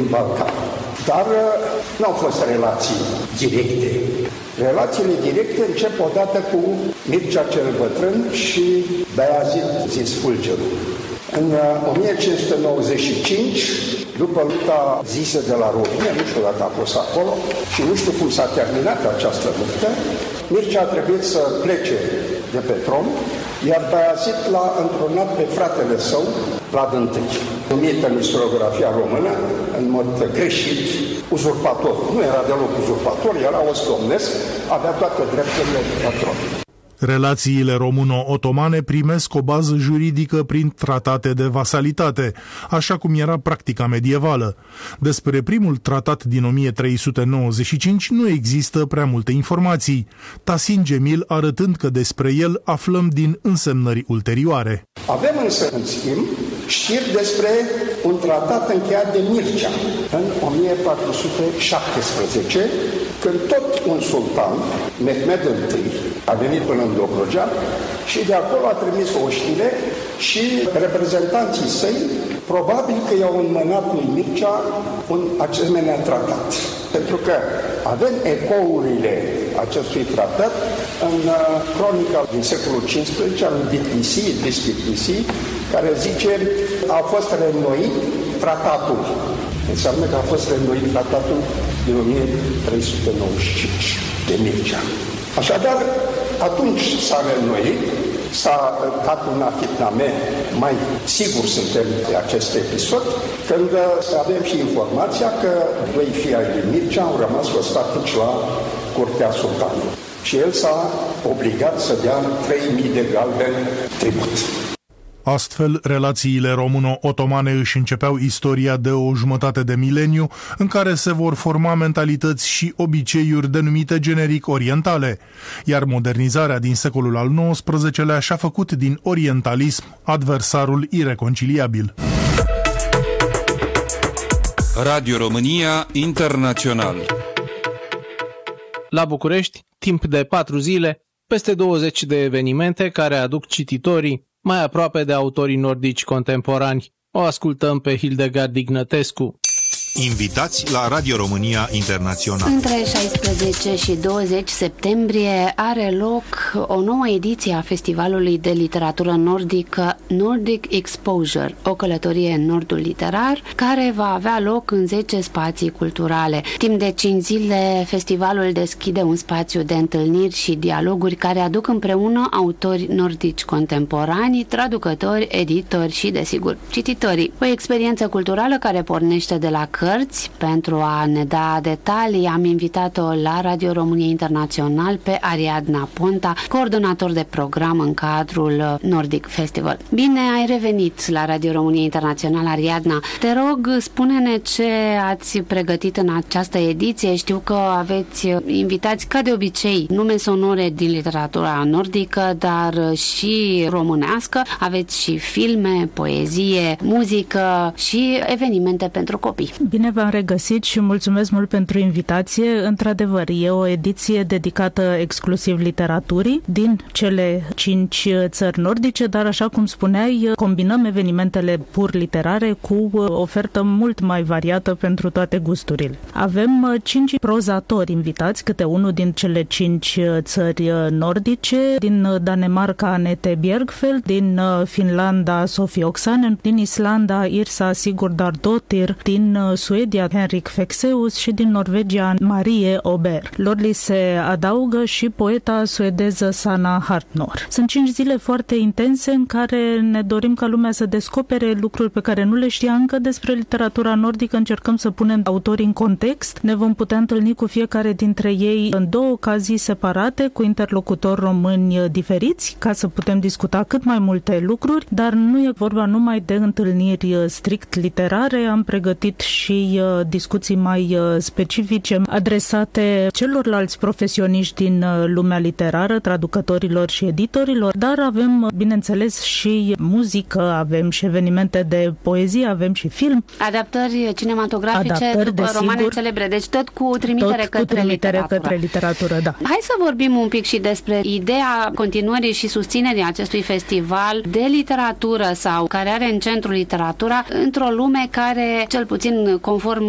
Balcan. Dar n-au fost relații directe. Relațiile directe încep odată cu Mircea cel Bătrân și Baiazid zis Fulgerul. În 1595, după lupta zisă de la Rovine, nu știu dacă a fost acolo și nu știu cum s-a terminat această luptă, Mircea a trebuit să plece de pe tron, iar Baiazid l-a întrunat pe fratele său, Vlad I, numit în istoriografia română, în mod greșit, uzurpator. Nu era deloc uzurpator, era os domnesc, avea toate drepturile de tron. Relațiile româno-otomane primesc o bază juridică prin tratate de vasalitate, așa cum era practica medievală. Despre primul tratat din 1395 nu există prea multe informații, Tasin Gemil arătând că despre el aflăm din însemnări ulterioare. Avem însă, în schimb, știri despre un tratat încheiat de Mircea în 1417, când tot un sultan, Mehmed I, a venit până în Dobrogea și de acolo a trimis oștile și reprezentanții săi probabil că i-au înmânat lui Mircea un asemenea tratat. Pentru că avem ecourile acestui tratat în cronica din secolul XV al lui Ditlisi, care zice a fost reînnoit tratatul. Înseamnă că a fost reînnoit tratatul din 1395 de Mircea. Așadar, atunci s-a reînnoit, s-a dat un afirmament, mai sigur suntem de acest episod, când avem și informația că doi fii ai lui Mircea au rămas ostatici la curtea sultanului. Și el s-a obligat să dea 3.000 de galbeni tribut. Astfel, relațiile româno-otomane își începeau istoria de o jumătate de mileniu, în care se vor forma mentalități și obiceiuri denumite generic orientale, iar modernizarea din secolul al XIX-lea și-a făcut din orientalism adversarul ireconciliabil. Radio România Internațional. La București, timp de 4 zile, peste 20 de evenimente care aduc cititorii mai aproape de autorii nordici contemporani. O ascultăm pe Hildegard Ignătescu. Invitați la Radio România Internațional. Între 16 și 20 septembrie are loc o nouă ediție a Festivalului de Literatură Nordică Nordic Exposure, o călătorie în Nordul literar, care va avea loc în 10 spații culturale. Timp de 5 zile, festivalul deschide un spațiu de întâlniri și dialoguri care aduc împreună autori nordici contemporani, traducători, editori și, desigur, cititorii. O experiență culturală care pornește de la cărți. Pentru a ne da detalii, am invitat-o la Radio România Internațional pe Ariadna Ponta, coordonator de program în cadrul Nordic Festival. Bine ai revenit la Radio România Internațional, Ariadna. Te rog, spune-ne ce ați pregătit în această ediție. Știu că aveți invitați, ca de obicei, nume sonore din literatura nordică, dar și românească. Aveți și filme, poezie, muzică și evenimente pentru copii. Bine v-am regăsit și mulțumesc mult pentru invitație. Într-adevăr, e o ediție dedicată exclusiv literaturii din cele 5 țări nordice, dar așa cum spuneai, combinăm evenimentele pur literare cu o ofertă mult mai variată pentru toate gusturile. Avem 5 prozatori invitați, câte unul din cele 5 țări nordice, din Danemarca Anette Bjergfeldt, din Finlanda Sofie Oksanen, din Islanda Irsa Sigurdardóttir, din Suedia Henrik Fexeus și din Norvegia Marie Ober. Lor li se adaugă și poeta suedeză Sanna Hartnor. Sunt 5 zile foarte intense în care ne dorim ca lumea să descopere lucruri pe care nu le știa încă despre literatura nordică. Încercăm să punem autorii în context. Ne vom putea întâlni cu fiecare dintre ei în 2 ocazii separate, cu interlocutori români diferiți, ca să putem discuta cât mai multe lucruri, dar nu e vorba numai de întâlniri strict literare. Am pregătit și discuții mai specifice adresate celorlalți profesioniști din lumea literară, traducătorilor și editorilor, dar avem, bineînțeles, și muzică, avem și evenimente de poezie, avem și film. Adaptări cinematografice după romane celebre, deci tot cu trimitere către literatură. Da. Hai să vorbim un pic și despre ideea continuării și susținerii acestui festival de literatură sau care are în centru literatura într-o lume care, cel puțin conform